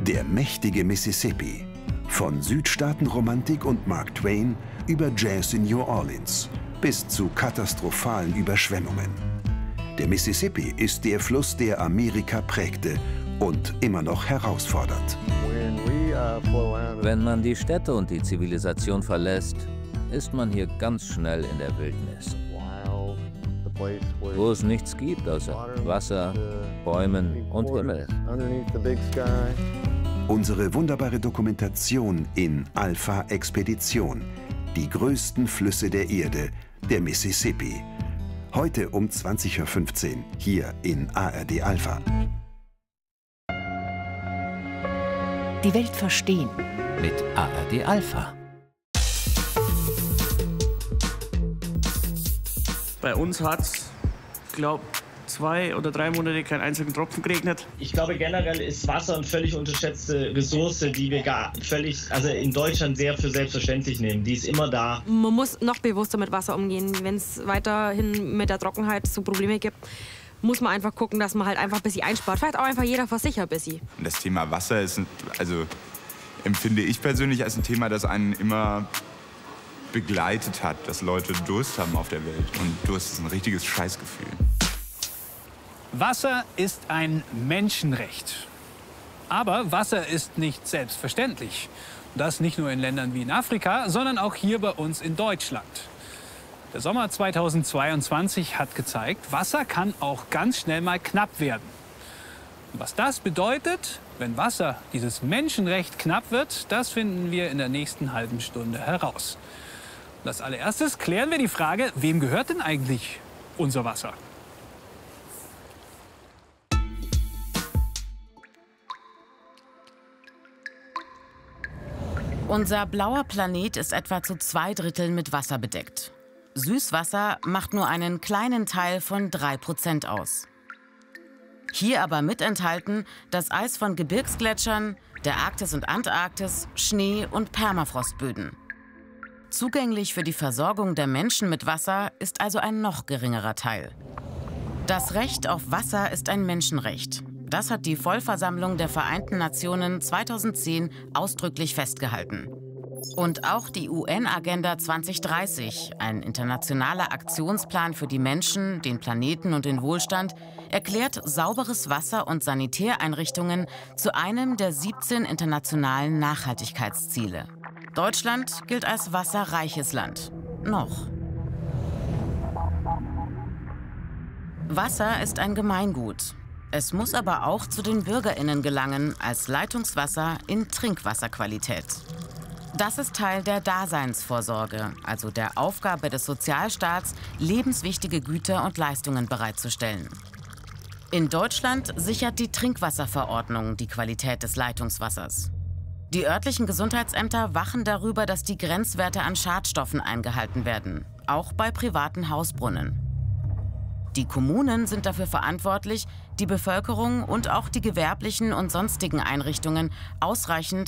Der mächtige Mississippi. Von Südstaatenromantik und Mark Twain über Jazz in New Orleans bis zu katastrophalen Überschwemmungen. Der Mississippi ist der Fluss, der Amerika prägte und immer noch herausfordert. Wenn man die Städte und die Zivilisation verlässt, ist man hier ganz schnell in der Wildnis, wo es nichts gibt außer Wasser, Bäumen und Himmel. Unsere wunderbare Dokumentation in Alpha Expedition. Die größten Flüsse der Erde, der Mississippi. Heute um 20:15 Uhr hier in ARD Alpha. Die Welt verstehen. Mit ARD Alpha. Bei uns hat es, glaube ich, 2 oder 3 Monate keinen einzigen Tropfen geregnet. Ich glaube, generell ist Wasser eine völlig unterschätzte Ressource, die wir in Deutschland sehr für selbstverständlich nehmen. Die ist immer da. Man muss noch bewusster mit Wasser umgehen. Wenn es weiterhin mit der Trockenheit so Probleme gibt, muss man einfach gucken, dass man halt einfach ein bisschen einspart. Vielleicht auch einfach jeder für sich ein bisschen. Das Thema Wasser ist, empfinde ich persönlich als ein Thema, das einen immer begleitet hat, dass Leute Durst haben auf der Welt. Und Durst ist ein richtiges Scheißgefühl. Wasser ist ein Menschenrecht. Aber Wasser ist nicht selbstverständlich. Das nicht nur in Ländern wie in Afrika, sondern auch hier bei uns in Deutschland. Der Sommer 2022 hat gezeigt, Wasser kann auch ganz schnell mal knapp werden. Und was das bedeutet, wenn Wasser, dieses Menschenrecht, knapp wird, das finden wir in der nächsten halben Stunde heraus. Und als allererstes klären wir die Frage, wem gehört denn eigentlich unser Wasser? Unser blauer Planet ist etwa zu 2/3 mit Wasser bedeckt. Süßwasser macht nur einen kleinen Teil von 3% aus. Hier aber mit enthalten das Eis von Gebirgsgletschern, der Arktis und Antarktis, Schnee und Permafrostböden. Zugänglich für die Versorgung der Menschen mit Wasser ist also ein noch geringerer Teil. Das Recht auf Wasser ist ein Menschenrecht. Das hat die Vollversammlung der Vereinten Nationen 2010 ausdrücklich festgehalten. Und auch die UN-Agenda 2030, ein internationaler Aktionsplan für die Menschen, den Planeten und den Wohlstand, erklärt sauberes Wasser und Sanitäreinrichtungen zu einem der 17 internationalen Nachhaltigkeitsziele. Deutschland gilt als wasserreiches Land. Noch. Wasser ist ein Gemeingut. Es muss aber auch zu den BürgerInnen gelangen als Leitungswasser in Trinkwasserqualität. Das ist Teil der Daseinsvorsorge, also der Aufgabe des Sozialstaats, lebenswichtige Güter und Leistungen bereitzustellen. In Deutschland sichert die Trinkwasserverordnung die Qualität des Leitungswassers. Die örtlichen Gesundheitsämter wachen darüber, dass die Grenzwerte an Schadstoffen eingehalten werden, auch bei privaten Hausbrunnen. Die Kommunen sind dafür verantwortlich, die Bevölkerung und auch die gewerblichen und sonstigen Einrichtungen ausreichend